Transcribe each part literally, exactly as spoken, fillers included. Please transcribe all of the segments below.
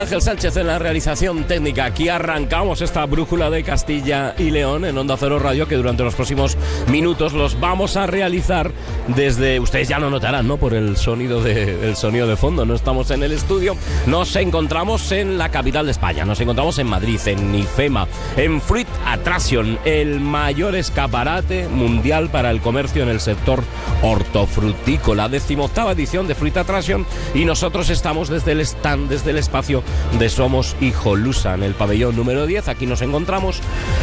Ángel Sánchez en la realización técnica. Aquí arrancamos esta brújula de Castilla y León en Onda Cero Radio, que durante los próximos minutos los vamos a realizar desde, ustedes ya lo notarán, ¿no? Por el sonido de, el sonido de fondo. No estamos en el estudio, nos encontramos en la capital de España, nos encontramos en Madrid, en IFEMA, en Fruit Attraction, el mayor escaparate mundial para el comercio en el sector hortofrutícola, decimoctava edición de Fruit Attraction, y nosotros estamos desde el stand, desde el espacio de Somos Hijolusa, en el pabellón número diez. Aquí nos encontramos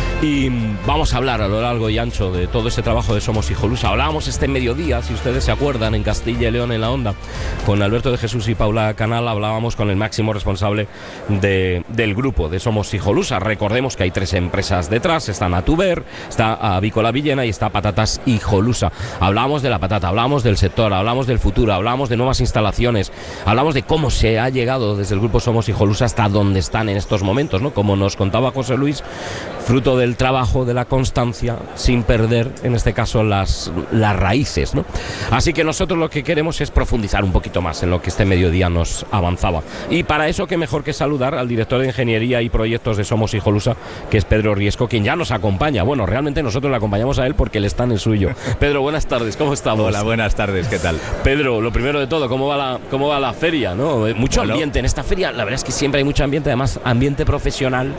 y vamos a hablar a lo largo y ancho de todo ese trabajo de Somos Hijolusa. Hablábamos este mediodía, si ustedes se acuerdan, en Castilla y León en la Onda, con Alberto de Jesús y Paula Canal. Hablábamos con el máximo responsable de, del grupo de Somos Hijolusa. Recordemos que hay tres empresas detrás: está Natuber, está Avícola Villena y está Patatas Hijolusa. Hablábamos de la patata, hablábamos del sector, hablamos del futuro, hablamos de nuevas instalaciones, hablamos de cómo se ha llegado desde el grupo Somos Hijolusa hasta donde están en estos momentos, ¿no? Como nos contaba José Luis, fruto del trabajo, de la constancia, sin perder, en este caso, las, las raíces, ¿no? Así que nosotros lo que queremos es profundizar un poquito más en lo que este mediodía nos avanzaba. Y para eso, qué mejor que saludar al director de Ingeniería y Proyectos de Somos Hijolusa, que es Pedro Riesco, quien ya nos acompaña. Bueno, realmente nosotros le acompañamos a él porque él está en el suyo. Pedro, buenas tardes, ¿cómo estamos? Hola, buenas tardes, ¿qué tal? Pedro, lo primero de todo, ¿cómo va la, cómo va la feria, ¿no? Mucho bueno. ambiente en esta feria, la verdad es que siempre hay mucho ambiente, además ambiente profesional.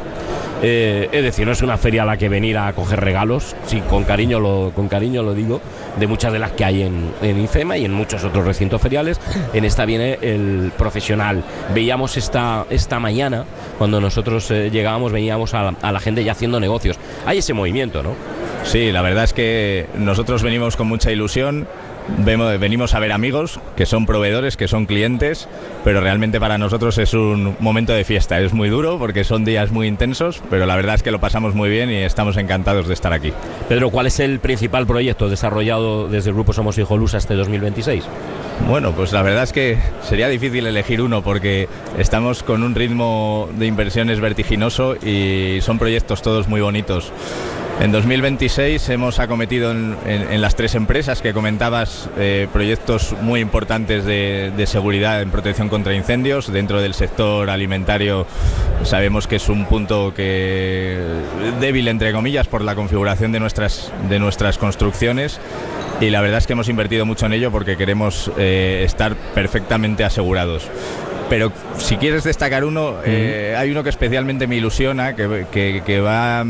Eh, es decir, no es una feria a la que venir a coger regalos, sí, con cariño lo, con cariño lo digo, de muchas de las que hay en, en IFEMA y en muchos otros recintos feriales. En esta viene el profesional. Veíamos esta, esta mañana, cuando nosotros eh, llegábamos, veníamos a la, a la gente ya haciendo negocios. Hay ese movimiento, ¿no? Sí, la verdad es que nosotros venimos con mucha ilusión. Vemos, venimos a ver amigos que son proveedores, que son clientes, pero realmente para nosotros es un momento de fiesta. Es muy duro porque son días muy intensos, pero la verdad es que lo pasamos muy bien y estamos encantados de estar aquí. Pedro, ¿cuál es el principal proyecto desarrollado desde el grupo Somos Hijolusa este dos mil veintiséis? Bueno, pues la verdad es que sería difícil elegir uno porque estamos con un ritmo de inversiones vertiginoso y son proyectos todos muy bonitos. En dos mil veintiséis hemos acometido en, en, en las tres empresas que comentabas eh, proyectos muy importantes de, de seguridad en protección contra incendios. Dentro del sector alimentario sabemos que es un punto que débil, entre comillas, por la configuración de nuestras, de nuestras construcciones. Y la verdad es que hemos invertido mucho en ello porque queremos eh, estar perfectamente asegurados. Pero si quieres destacar uno, eh, hay uno que especialmente me ilusiona, que, que, que va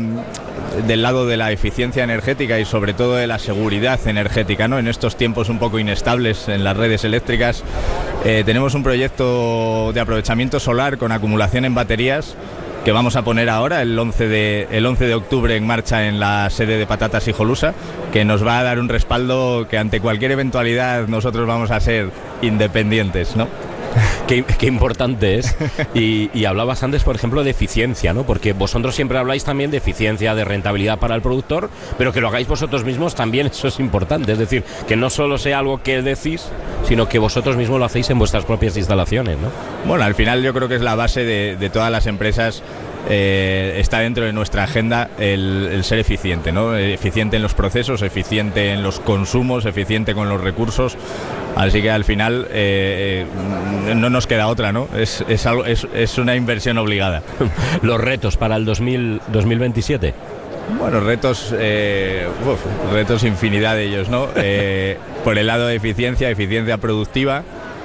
del lado de la eficiencia energética y sobre todo de la seguridad energética, ¿no? En estos tiempos un poco inestables en las redes eléctricas, eh, tenemos un proyecto de aprovechamiento solar con acumulación en baterías que vamos a poner ahora el once de octubre en marcha en la sede de Patatas Hijolusa, que nos va a dar un respaldo que ante cualquier eventualidad nosotros vamos a ser independientes, ¿no? Qué, qué importante es. Y, y hablabas antes, por ejemplo, de eficiencia, ¿no? Porque vosotros siempre habláis también de eficiencia, de rentabilidad para el productor, pero que lo hagáis vosotros mismos también, eso es importante. Es decir, que no solo sea algo que decís, sino que vosotros mismos lo hacéis en vuestras propias instalaciones, ¿no? Bueno, al final yo creo que es la base de, de todas las empresas. Eh, está dentro de nuestra agenda el, el ser eficiente, ¿no? Eficiente en los procesos, eficiente en los consumos, eficiente con los recursos. Así que al final eh, eh, no nos queda otra, ¿no? Es, es, algo, es, es una inversión obligada. Los retos para el dos mil veintisiete. Bueno, retos, eh, uf, retos infinidad de ellos, ¿no? Eh, por el lado de eficiencia, eficiencia productiva.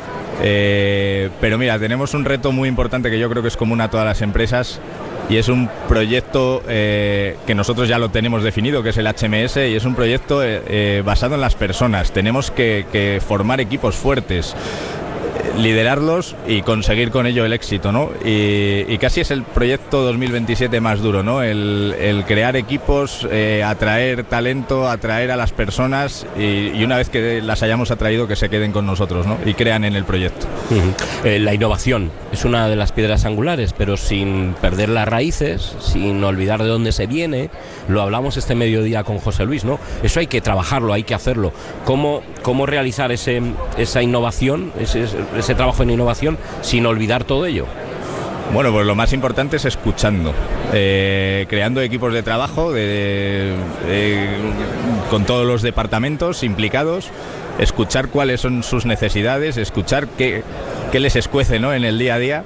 Eh, pero mira, tenemos un reto muy importante que yo creo que es común a todas las empresas y es un proyecto eh, que nosotros ya lo tenemos definido, que es el H M S, y es un proyecto eh, eh, basado en las personas. Tenemos que, que formar equipos fuertes, liderarlos y conseguir con ello el éxito, ¿no? Y, y casi es el proyecto dos mil veintisiete más duro, ¿no? El, el crear equipos, eh, atraer talento, atraer a las personas y, y una vez que las hayamos atraído, que se queden con nosotros, ¿no? Y crean en el proyecto. Uh-huh. Eh, la innovación es una de las piedras angulares, pero sin perder las raíces, sin olvidar de dónde se viene. Lo hablamos este mediodía con José Luis, ¿no? Eso hay que trabajarlo, hay que hacerlo. ¿Cómo, cómo realizar ese, esa innovación, ese, ese trabajo en innovación sin olvidar todo ello? Bueno, pues lo más importante es escuchando, eh, creando equipos de trabajo de, de, con todos los departamentos implicados, escuchar cuáles son sus necesidades, escuchar qué, qué les escuece, ¿no?, en el día a día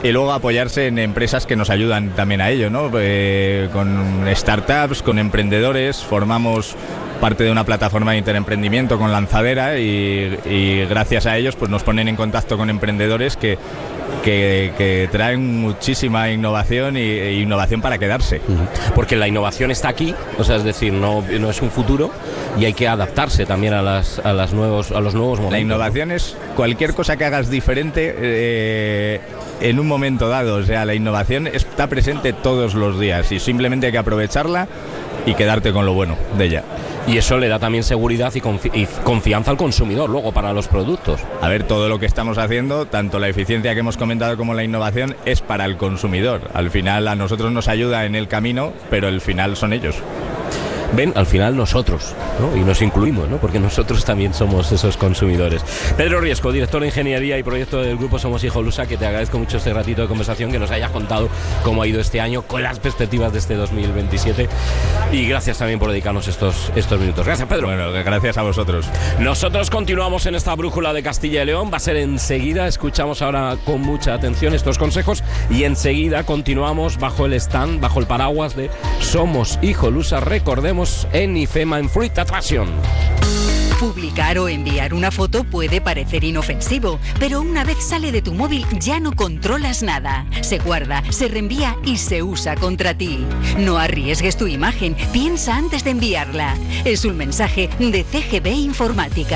y luego apoyarse en empresas que nos ayudan también a ello, ¿no? Eh, con startups, con emprendedores, formamos parte de una plataforma de interemprendimiento con Lanzadera y, y gracias a ellos pues nos ponen en contacto con emprendedores que, que, que traen muchísima innovación y, e innovación para quedarse. Porque la innovación está aquí, o sea, es decir, no, no es un futuro y hay que adaptarse también a, las, a, las nuevos, a los nuevos momentos. La innovación, ¿no?, es cualquier cosa que hagas diferente eh, en un momento dado. O sea, la innovación está presente todos los días y simplemente hay que aprovecharla y quedarte con lo bueno de ella. Y eso le da también seguridad y, confi y confianza al consumidor luego para los productos. A ver, todo lo que estamos haciendo, tanto la eficiencia que hemos comentado como la innovación, es para el consumidor. Al final a nosotros nos ayuda en el camino, pero el final son ellos. Ven, al final nosotros, ¿no? Y nos incluimos, ¿no? Porque nosotros también somos esos consumidores. Pedro Riesco, director de Ingeniería y Proyecto del Grupo Somos Hijolusa, que te agradezco mucho este ratito de conversación, que nos hayas contado cómo ha ido este año, con las perspectivas de este dos mil veintisiete. Y gracias también por dedicarnos estos, estos minutos. Gracias, Pedro. Bueno, gracias a vosotros. Nosotros continuamos en esta brújula de Castilla y León. Va a ser enseguida. Escuchamos ahora con mucha atención estos consejos y enseguida continuamos bajo el stand, bajo el paraguas de Somos Hijolusa. Recordemos, en IFEMA, en Fruit Attraction. Publicar o enviar una foto puede parecer inofensivo, pero una vez sale de tu móvil ya no controlas nada. Se guarda, se reenvía y se usa contra ti. No arriesgues tu imagen, piensa antes de enviarla. Es un mensaje de C G B Informática.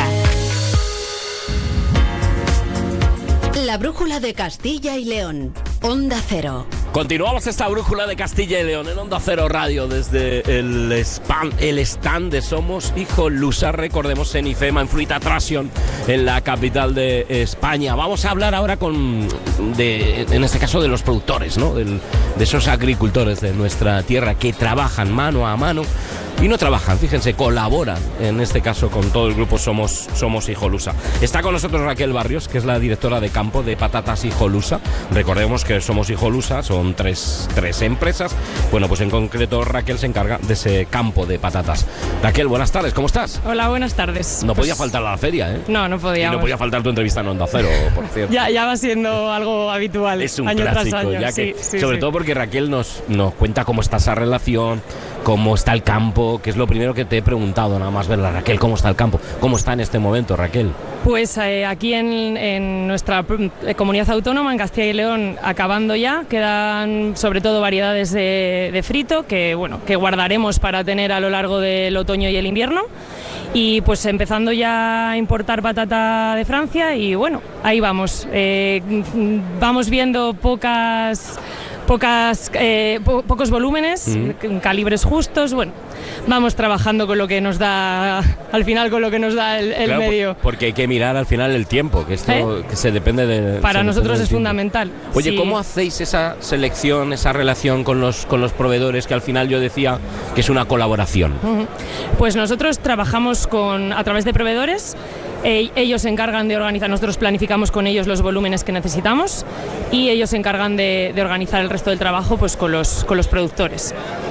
La brújula de Castilla y León. Onda Cero. Continuamos esta brújula de Castilla y León en Onda Cero Radio desde el, spam, el stand de Somos Hijolusa. Recordemos, en IFEMA, en Fruit Attraction, en la capital de España. Vamos a hablar ahora con, de, en este caso, de los productores, ¿no? Del, de esos agricultores de nuestra tierra que trabajan mano a mano. Y no trabajan, fíjense, colaboran, en este caso con todo el grupo Somos, Somos Hijolusa. Está con nosotros Raquel Barrios, que es la directora de campo de Patatas Hijolusa. Recordemos que Somos Hijolusa son tres, tres empresas. Bueno, pues en concreto Raquel se encarga de ese campo de patatas. Raquel, buenas tardes, ¿cómo estás? Hola, buenas tardes. No pues... podía faltar a la feria, ¿eh? No, no podía. Y no podía faltar tu entrevista en Onda Cero, por cierto. ya, ya va siendo algo habitual. Es un año clásico, tras año. ya que, sí, sí, sobre sí. todo porque Raquel nos, nos cuenta cómo está esa relación, cómo está el campo, que es lo primero que te he preguntado, nada más verla. Raquel, ¿cómo está el campo? ¿Cómo está en este momento, Raquel? Pues eh, aquí en, en nuestra comunidad autónoma, en Castilla y León, acabando ya, quedan sobre todo variedades de, de frito que, bueno, que guardaremos para tener a lo largo del otoño y el invierno. Y pues empezando ya a importar patata de Francia y bueno, ahí vamos. Eh, vamos viendo pocas... Pocas, eh, po pocos volúmenes, mm. calibres justos, bueno, vamos trabajando con lo que nos da, al final con lo que nos da el, el claro, medio. Porque hay que mirar al final el tiempo, que esto ¿Eh? que se depende de... Para nosotros es fundamental. Oye, sí. ¿Cómo hacéis esa selección, esa relación con los, con los proveedores, que al final yo decía que es una colaboración? Uh-huh. Pues nosotros trabajamos con, a través de proveedores. Eh, ellos se encargan de organizar, nosotros planificamos con ellos los volúmenes que necesitamos y ellos se encargan de, de organizar el resto del trabajo pues con los, con los productores.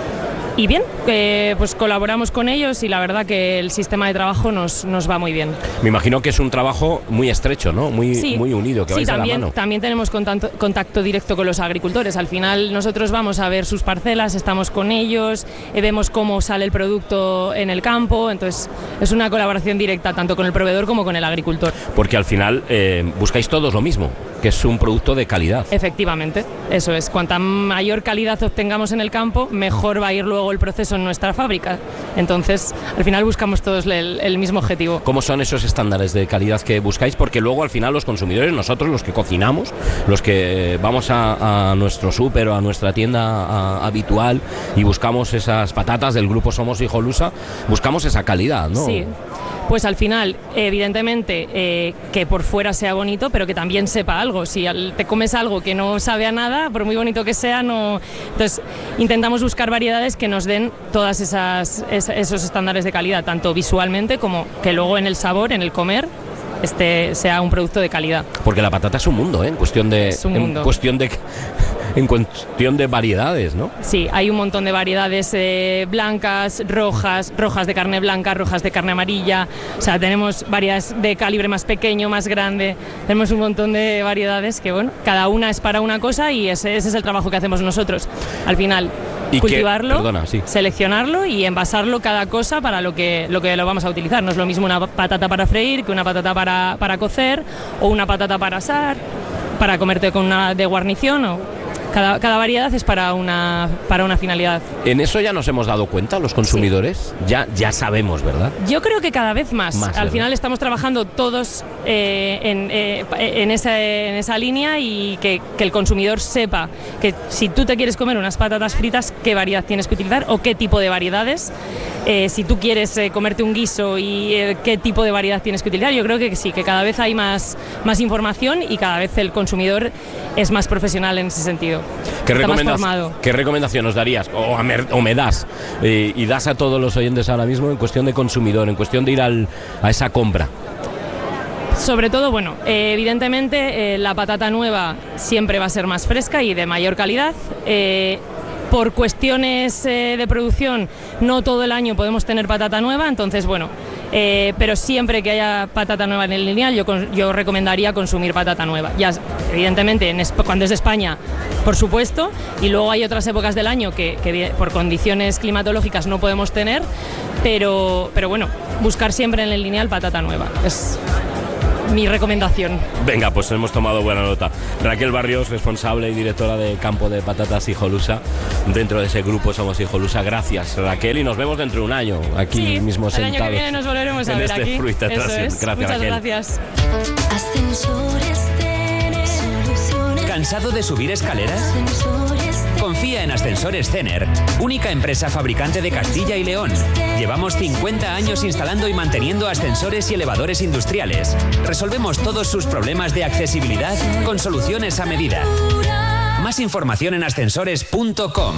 Y bien, eh, pues colaboramos con ellos y la verdad que el sistema de trabajo nos, nos va muy bien. Me imagino que es un trabajo muy estrecho, ¿no? Muy, sí, muy unido, que sí, vais también, de la mano. también tenemos contacto, contacto directo con los agricultores. Al final nosotros vamos a ver sus parcelas, estamos con ellos, eh, vemos cómo sale el producto en el campo, entonces es una colaboración directa tanto con el proveedor como con el agricultor. Porque al final eh, buscáis todos lo mismo, que es un producto de calidad. Efectivamente, eso es. Cuanta mayor calidad obtengamos en el campo, mejor va a ir luego el proceso en nuestra fábrica. Entonces, al final buscamos todos el, el mismo objetivo. ¿Cómo son esos estándares de calidad que buscáis? Porque luego al final los consumidores, nosotros los que cocinamos, los que vamos a, a nuestro súper o a nuestra tienda a, habitual y buscamos esas patatas del grupo Somos Hijolusa, buscamos esa calidad, ¿no? Sí. Pues al final, evidentemente, eh, que por fuera sea bonito, pero que también sepa algo. Si te comes algo que no sabe a nada, por muy bonito que sea, no... Entonces, intentamos buscar variedades que nos den todas esas, es, esos estándares de calidad, tanto visualmente como que luego en el sabor, en el comer, este sea un producto de calidad. Porque la patata es un mundo, ¿eh? En cuestión de... Es un mundo. En cuestión de... en cuestión de variedades, ¿no? Sí, hay un montón de variedades eh, blancas, rojas, rojas de carne blanca, rojas de carne amarilla. O sea, tenemos variedades de calibre más pequeño, más grande. Tenemos un montón de variedades que, bueno, cada una es para una cosa y ese, ese es el trabajo que hacemos nosotros. Al final, ¿Y cultivarlo, qué? Perdona, sí. seleccionarlo y envasarlo cada cosa para lo que, lo que lo vamos a utilizar. No es lo mismo una patata para freír que una patata para, para cocer o una patata para asar, para comerte con una de guarnición o... Cada, cada variedad es para una, para una finalidad. En eso ya nos hemos dado cuenta los consumidores, sí. ya, ya sabemos, ¿verdad? Yo creo que cada vez más. más Al ¿verdad? final estamos trabajando todos eh, en, eh, en, esa, en esa línea y que, que el consumidor sepa que si tú te quieres comer unas patatas fritas, qué variedad tienes que utilizar o qué tipo de variedades. Eh, si tú quieres eh, comerte un guiso y eh, qué tipo de variedad tienes que utilizar. Yo creo que sí, que cada vez hay más, más información y cada vez el consumidor es más profesional en ese sentido. ¿Qué, recomendac- ¿Qué recomendación nos darías o, o me das eh, y das a todos los oyentes ahora mismo en cuestión de consumidor, en cuestión de ir al, a esa compra? Sobre todo, bueno, eh, evidentemente eh, la patata nueva siempre va a ser más fresca y de mayor calidad. Eh, por cuestiones eh, de producción, no todo el año podemos tener patata nueva, entonces, bueno, eh, pero siempre que haya patata nueva en el lineal, yo, yo recomendaría consumir patata nueva. Ya, evidentemente, en, cuando es de España, por supuesto, y luego hay otras épocas del año que, que por condiciones climatológicas no podemos tener, pero, pero bueno, buscar siempre en el lineal patata nueva. Es mi recomendación. Venga, pues hemos tomado buena nota. Raquel Barrios, responsable y directora de Campo de Patatas Hijolusa, dentro de ese grupo Somos Hijolusa. Gracias, Raquel, y nos vemos dentro de un año, aquí sí, mismo sentados. El año que viene nos volveremos a en ver este aquí. Fruita Eso Trasión. es. Gracias, Muchas Raquel. gracias. Ascensores Cener, soluciones. ¿Cansado de subir escaleras? Ascensores Cener. Confía en Ascensores Cener, única empresa fabricante de Castilla y León. Llevamos cincuenta años instalando y manteniendo ascensores y elevadores industriales. Resolvemos todos sus problemas de accesibilidad con soluciones a medida. Más información en ascensores punto com.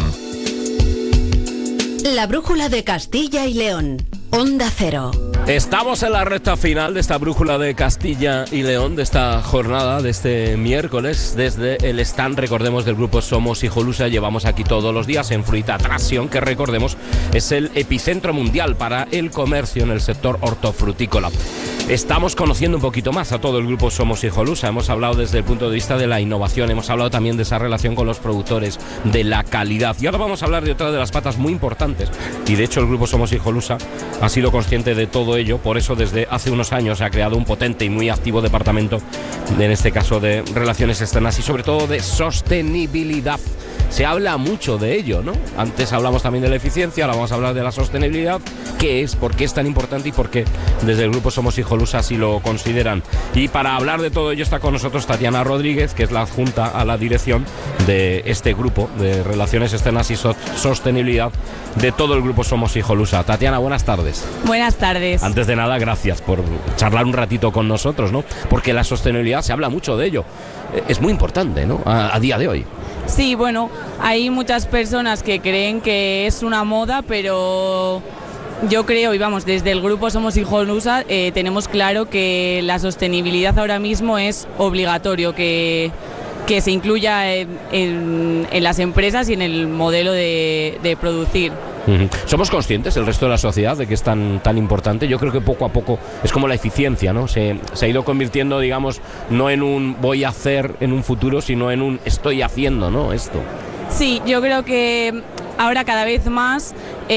La brújula de Castilla y León. Onda Cero. Estamos en la recta final de esta brújula de Castilla y León, de esta jornada, de este miércoles, desde el stand, recordemos, del grupo Somos Hijolusa. Llevamos aquí todos los días en Fruita Trasión, que recordemos es el epicentro mundial para el comercio en el sector hortofrutícola. Estamos conociendo un poquito más a todo el grupo Somos Hijolusa. Hemos hablado desde el punto de vista de la innovación, hemos hablado también de esa relación con los productores, de la calidad. Y ahora vamos a hablar de otra de las patas muy importantes. Y de hecho el grupo Somos Hijolusa ha sido consciente de todo ello, por eso desde hace unos años ha creado un potente y muy activo departamento, en este caso de relaciones externas y sobre todo de sostenibilidad. Se habla mucho de ello, ¿no? Antes hablamos también de la eficiencia, ahora vamos a hablar de la sostenibilidad. ¿Qué es? ¿Por qué es tan importante? Y por qué desde el grupo Somos Hijolusa así lo consideran. Y para hablar de todo ello está con nosotros Tatiana Rodríguez, que es la adjunta a la dirección de este grupo de relaciones externas y so- sostenibilidad de todo el grupo Somos Hijolusa. Tatiana, buenas tardes. Buenas tardes. Antes de nada, gracias por charlar un ratito con nosotros, ¿no? Porque la sostenibilidad, se habla mucho de ello. Es muy importante, ¿no? A, a día de hoy. Sí, bueno, hay muchas personas que creen que es una moda, pero yo creo, y vamos, desde el grupo Somos Hijolusa eh, tenemos claro que la sostenibilidad ahora mismo es obligatorio, que, que se incluya en, en, en las empresas y en el modelo de, de producir. Uh-huh. ¿Somos conscientes, el resto de la sociedad, de que es tan, tan importante? Yo creo que poco a poco es como la eficiencia, ¿no? Se, se ha ido convirtiendo, digamos, no en un voy a hacer en un futuro, sino en un estoy haciendo, ¿no? Esto. Sí, yo creo que ahora cada vez más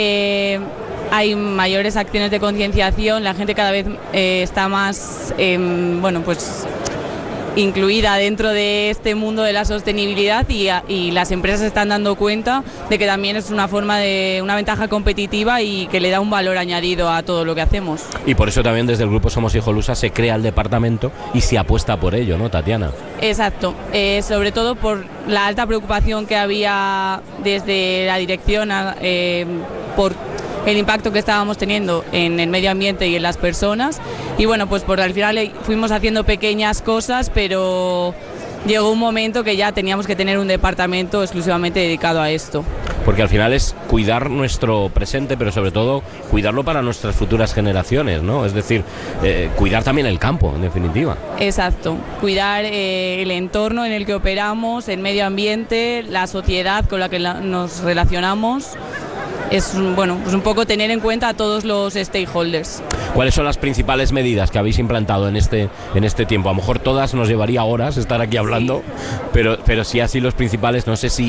eh, hay mayores acciones de concienciación, la gente cada vez eh, está más, eh, bueno, pues incluida dentro de este mundo de la sostenibilidad y, y las empresas se están dando cuenta de que también es una forma de una ventaja competitiva y que le da un valor añadido a todo lo que hacemos. Y por eso también desde el grupo Somos Hijolusa se crea el departamento y se apuesta por ello, ¿no, Tatiana? Exacto, eh, sobre todo por la alta preocupación que había desde la dirección eh, por el impacto que estábamos teniendo en el medio ambiente y en las personas, y bueno, pues por al final fuimos haciendo pequeñas cosas, pero llegó un momento que ya teníamos que tener un departamento exclusivamente dedicado a esto. porque al final es cuidar nuestro presente, pero sobre todo cuidarlo para nuestras futuras generaciones, ¿no? Es decir, eh, cuidar también el campo, en definitiva. Exacto, cuidar eh, el entorno en el que operamos, el medio ambiente, la sociedad con la que la, nos relacionamos. Es bueno, pues un poco tener en cuenta a todos los stakeholders. ¿Cuáles son las principales medidas que habéis implantado en este en este tiempo? A lo mejor todas nos llevaría horas estar aquí hablando, sí. pero pero sí así los principales, no sé si